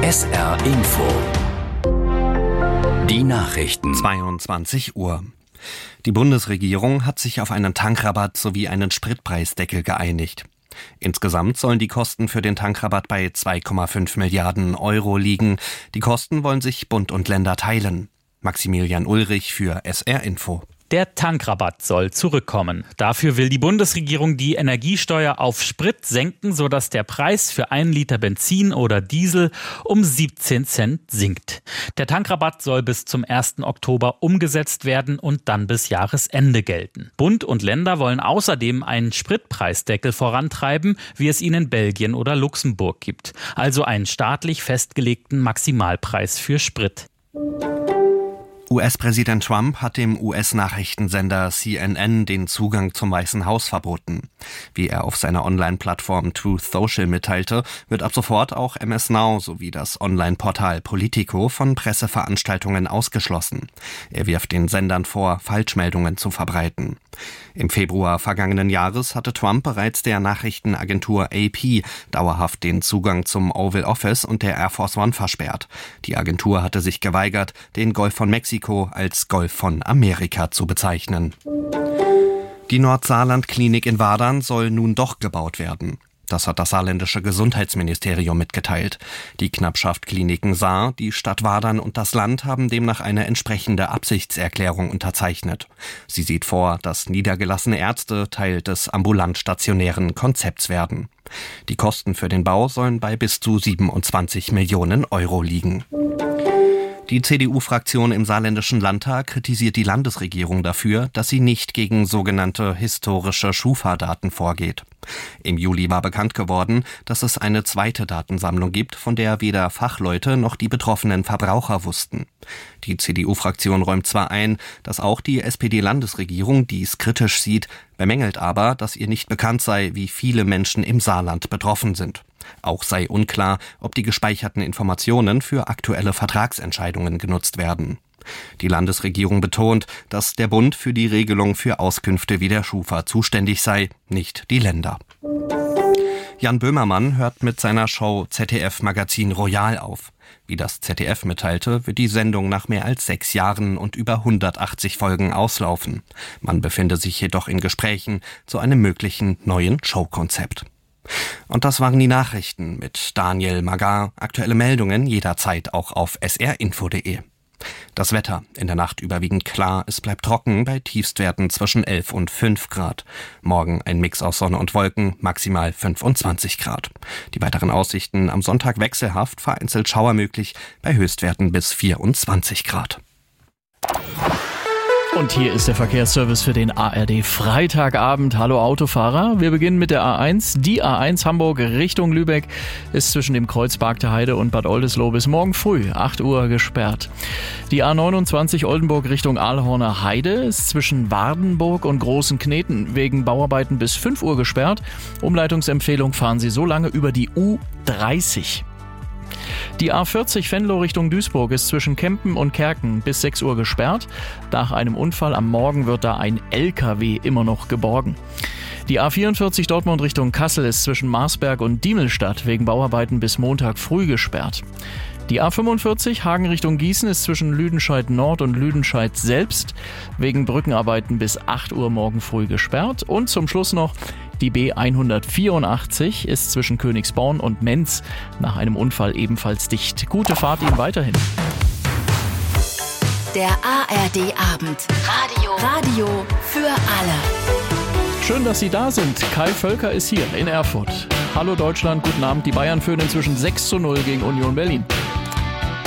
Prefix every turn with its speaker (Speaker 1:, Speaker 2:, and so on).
Speaker 1: SR Info. Die Nachrichten.
Speaker 2: 22 Uhr. Die Bundesregierung hat sich auf einen Tankrabatt sowie einen Spritpreisdeckel geeinigt. Insgesamt sollen die Kosten für den Tankrabatt bei 2,5 Milliarden Euro liegen. Die Kosten wollen sich Bund und Länder teilen. Maximilian Ulrich für SR Info.
Speaker 3: Der Tankrabatt soll zurückkommen. Dafür will die Bundesregierung die Energiesteuer auf Sprit senken, sodass der Preis für 1 Liter Benzin oder Diesel um 17 Cent sinkt. Der Tankrabatt soll bis zum 1. Oktober umgesetzt werden und dann bis Jahresende gelten. Bund und Länder wollen außerdem einen Spritpreisdeckel vorantreiben, wie es ihn in Belgien oder Luxemburg gibt. Also einen staatlich festgelegten Maximalpreis für Sprit.
Speaker 2: US-Präsident Trump hat dem US-Nachrichtensender CNN den Zugang zum Weißen Haus verboten. Wie er auf seiner Online-Plattform Truth Social mitteilte, wird ab sofort auch MS Now sowie das Online-Portal Politico von Presseveranstaltungen ausgeschlossen. Er wirft den Sendern vor, Falschmeldungen zu verbreiten. Im Februar vergangenen Jahres hatte Trump bereits der Nachrichtenagentur AP dauerhaft den Zugang zum Oval Office und der Air Force One versperrt. Die Agentur hatte sich geweigert, den Golf von Mexiko als Golf von Amerika zu bezeichnen. Die Nordsaarland-Klinik in Wadern soll nun doch gebaut werden. Das hat das saarländische Gesundheitsministerium mitgeteilt. Die Knappschaft Kliniken Saar, die Stadt Wadern und das Land haben demnach eine entsprechende Absichtserklärung unterzeichnet. Sie sieht vor, dass niedergelassene Ärzte Teil des ambulant-stationären Konzepts werden. Die Kosten für den Bau sollen bei bis zu 27 Millionen Euro liegen. Die CDU-Fraktion im Saarländischen Landtag kritisiert die Landesregierung dafür, dass sie nicht gegen sogenannte historische Schufa-Daten vorgeht. Im Juli war bekannt geworden, dass es eine zweite Datensammlung gibt, von der weder Fachleute noch die betroffenen Verbraucher wussten. Die CDU-Fraktion räumt zwar ein, dass auch die SPD-Landesregierung dies kritisch sieht, bemängelt aber, dass ihr nicht bekannt sei, wie viele Menschen im Saarland betroffen sind. Auch sei unklar, ob die gespeicherten Informationen für aktuelle Vertragsentscheidungen genutzt werden. Die Landesregierung betont, dass der Bund für die Regelung für Auskünfte wie der Schufa zuständig sei, nicht die Länder. Jan Böhmermann hört mit seiner Show ZDF Magazin Royal auf. Wie das ZDF mitteilte, wird die Sendung nach mehr als 6 Jahren und über 180 Folgen auslaufen. Man befinde sich jedoch in Gesprächen zu einem möglichen neuen Showkonzept. Und das waren die Nachrichten mit Daniel Magar. Aktuelle Meldungen jederzeit auch auf srinfo.de. Das Wetter: in der Nacht überwiegend klar, es bleibt trocken bei Tiefstwerten zwischen 11 und 5 Grad. Morgen ein Mix aus Sonne und Wolken, maximal 25 Grad. Die weiteren Aussichten: am Sonntag wechselhaft, vereinzelt Schauer möglich, bei Höchstwerten bis 24 Grad.
Speaker 4: Und hier ist der Verkehrsservice für den ARD Freitagabend. Hallo Autofahrer, wir beginnen mit der A1. Die A1 Hamburg Richtung Lübeck ist zwischen dem Kreuz Bargte Heide und Bad Oldesloe bis morgen früh 8 Uhr gesperrt. Die A29 Oldenburg Richtung Aalhorner Heide ist zwischen Wardenburg und Großen Kneten wegen Bauarbeiten bis 5 Uhr gesperrt. Umleitungsempfehlung: fahren Sie so lange über die U30. Die A40 Venlo Richtung Duisburg ist zwischen Kempen und Kerken bis 6 Uhr gesperrt. Nach einem Unfall am Morgen wird da ein LKW immer noch geborgen. Die A44 Dortmund Richtung Kassel ist zwischen Marsberg und Diemelstadt wegen Bauarbeiten bis Montag früh gesperrt. Die A45 Hagen Richtung Gießen ist zwischen Lüdenscheid Nord und Lüdenscheid selbst wegen Brückenarbeiten bis 8 Uhr morgen früh gesperrt. Und zum Schluss noch: die B184 ist zwischen Königsborn und Menz nach einem Unfall ebenfalls dicht. Gute Fahrt Ihnen weiterhin.
Speaker 5: Der ARD Abend. Radio für alle.
Speaker 4: Schön, dass Sie da sind. Kai Völker ist hier in Erfurt. Hallo Deutschland, guten Abend. Die Bayern führen inzwischen 6:0 gegen Union Berlin.